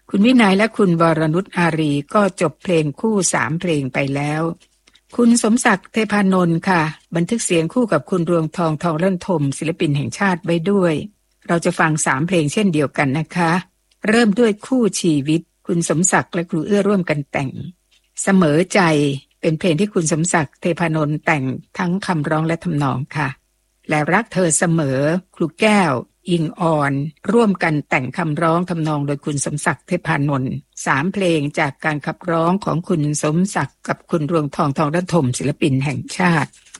คุณวินัยและคุณวรนุชอารีก็จบเพลงคู่3เพลงไปแล้วคุณสมศักดิ์เทพานนท์ค่ะบันทึกเสียงคู่กับคุณรวงทองทองเล่นทมศิลปินแห่งชาติไว้ด้วยเราจะฟัง3เพลงเช่นเดียวกันนะคะเริ่มด้วยคู่ชีวิตคุณสมศักดิ์และครูเอื้อร่วมกันแต่งเสมอใจเป็นเพลงที่คุณสมศักดิ์เทพานนท์แต่งทั้งคำร้องและทำนองค่ะและรักเธอเสมอครูแก้วอิงออนร่วมกันแต่งคำร้องทำนองโดยคุณสมศักดิ์เทพานนท์3เพลงจากการขับร้องของคุณสมศักดิ์กับคุณรวงทองทองระทมศิลปินแห่งชาติ